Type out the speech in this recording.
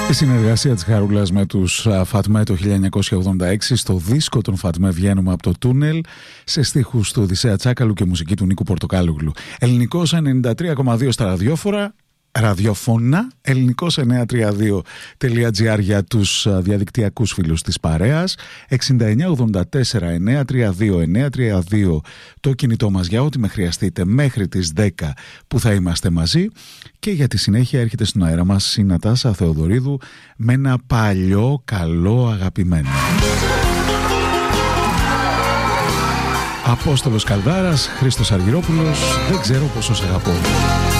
Η συνεργασία της Χαρούλας με τους Φατμέ το 1986. Στο δίσκο των Φατμέ βγαίνουμε από το τούνελ, σε στίχους του Οδυσσέα Τσάκαλου και μουσική του Νίκου Πορτοκάλουγλου. Ελληνικός 93,2 στα ραδιόφωνα, ελληνικός932.gr για τους διαδικτυακούς φίλους της παρέας, 6984-932-932 το κινητό μας για ό,τι με χρειαστείτε μέχρι τις 10 που θα είμαστε μαζί. Και για τη συνέχεια έρχεται στον αέρα μας η Νατάσα Θεοδωρίδου με ένα παλιό καλό αγαπημένο. Απόστολος Καλδάρας, Χρήστος Αργυρόπουλος, δεν ξέρω πόσο σ' αγαπώ.